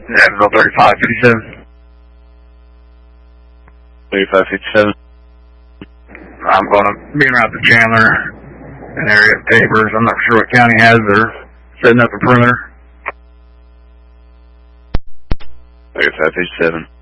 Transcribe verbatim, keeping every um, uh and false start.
Evansville thirty-five fifty-seven. thirty-five fifty-seven. I'm going to be around the Chandler, an area of papers. I'm not sure what county has. They're setting up a perimeter. thirty-five fifty-seven.